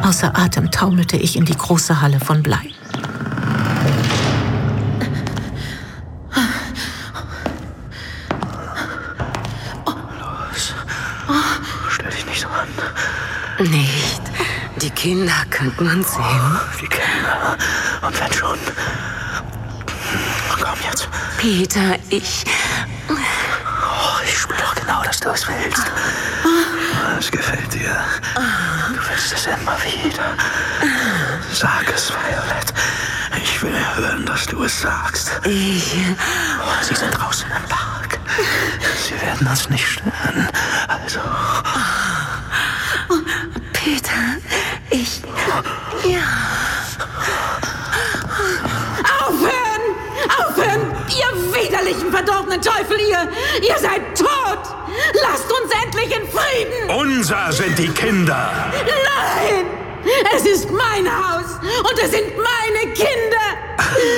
Außer Atem taumelte ich in die große Halle von Blei. Los, stell dich nicht so an. Nicht. Die Kinder könnten uns sehen. Die Kinder. Und wenn schon. Komm jetzt. Peter, ich spür doch genau, dass du es willst. Es gefällt dir. Du willst es immer wieder. Sag es, Violet. Ich will hören, dass du es sagst. Sie sind draußen im Park. Sie werden uns nicht stören. Also. Peter, Aufhören! Ihr widerlichen, verdorbenen Teufel, ihr seid tot! Lasst uns endlich in Frieden! Unser sind die Kinder! Nein! Es ist mein Haus und es sind meine Kinder!